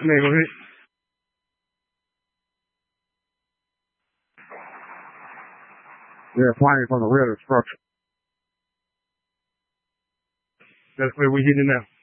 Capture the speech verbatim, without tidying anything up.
Man, go ahead. They're applying from the rear of the structure. That's where we're hitting now.